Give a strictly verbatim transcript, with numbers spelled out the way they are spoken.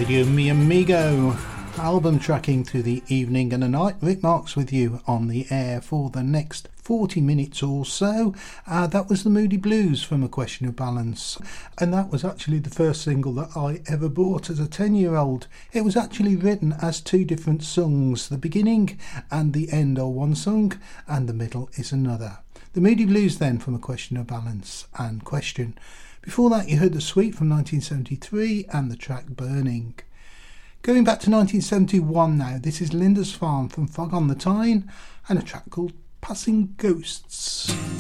Radio Mi Amigo, album tracking through the evening and the night. Rick Marks with you on the air for the next forty minutes or so. Uh, that was the Moody Blues from A Question of Balance, and that was actually the first single that I ever bought as a ten year old. It was actually written as two different songs. The beginning and the end are one song and the middle is another. The Moody Blues then from A Question of Balance and Question. Before that you heard The Sweet from nineteen seventy-three and the track Burning. Going back to nineteen seventy-one now, this is Linda's Farm from Fog on the Tyne and a track called Passing Ghosts.